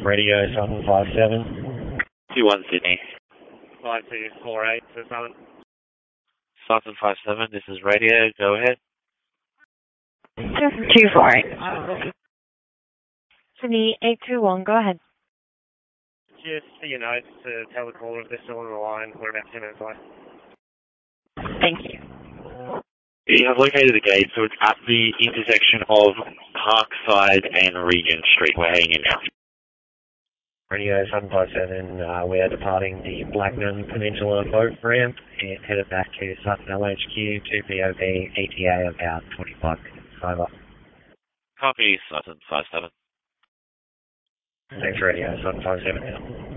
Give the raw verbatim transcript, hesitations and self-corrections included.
Radio seven five seven. two one Sydney. five two four eight to Southern. Southern five seven, this is radio, go ahead. two four eight. Sydney eight two one, go ahead. Just for your notes to tell the caller if they're still on the line, we're about ten minutes away. Thank you. You have located the gate, so it's at the intersection of Parkside and Regent Street. We're heading in now. Radio seven five seven, uh, we are departing the Blackman Peninsula boat ramp and headed back to Sutton L H Q to P O V E T A about twenty-five minutes. Over. Copy, Sutton five seven. Thanks, Radio seven five seven.